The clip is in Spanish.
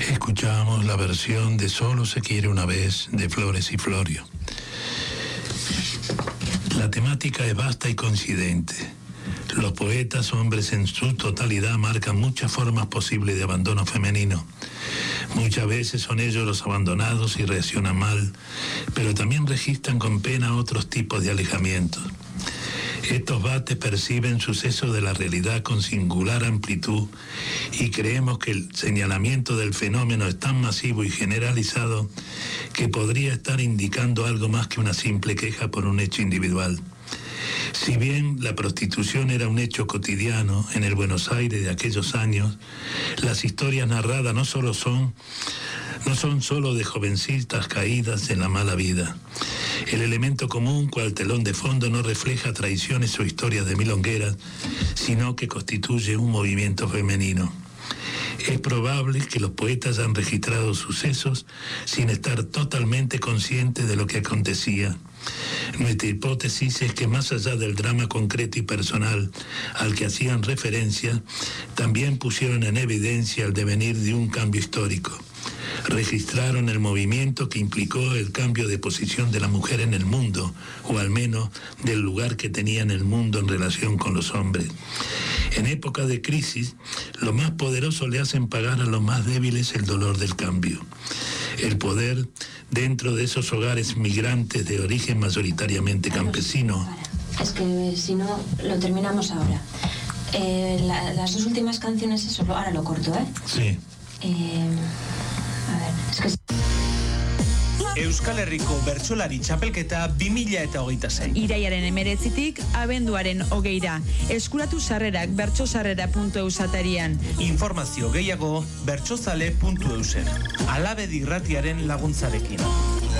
Escuchamos la versión de Solo se quiere una vez de Flores y Florio. La temática es vasta y coincidente. Los poetas, hombres en su totalidad, marcan muchas formas posibles de abandono femenino. Muchas veces son ellos los abandonados y reaccionan mal, pero también registran con pena otros tipos de alejamientos. Estos vates perciben sucesos de la realidad con singular amplitud y creemos que el señalamiento del fenómeno es tan masivo y generalizado que podría estar indicando algo más que una simple queja por un hecho individual. Si bien la prostitución era un hecho cotidiano en el Buenos Aires de aquellos años, las historias narradas no son solo de jovencitas caídas en la mala vida. El elemento común, cual telón de fondo, no refleja traiciones o historias de milongueras, sino que constituye un movimiento femenino. Es probable que los poetas hayan registrado sucesos sin estar totalmente conscientes de lo que acontecía. Nuestra hipótesis es que más allá del drama concreto y personal al que hacían referencia, también pusieron en evidencia el devenir de un cambio histórico. Registraron el movimiento que implicó el cambio de posición de la mujer en el mundo, o al menos del lugar que tenía en el mundo en relación con los hombres. En época de crisis, los más poderosos le hacen pagar a los más débiles el dolor del cambio. El poder dentro de esos hogares migrantes de origen mayoritariamente campesino. Es que si no, lo terminamos ahora. Las dos últimas canciones, eso, ahora lo corto, ¿eh? Sí. A ver, es que... Euskal Herriko Bertsolari Txapelketa 2026. Iraiaren 19tik abenduaren 20ra. Eskuratu sarrerak bertsosarrera.eus atarian. Informazio gehiago bertsozale.eusen. Alabedi irratiaren laguntzarekin.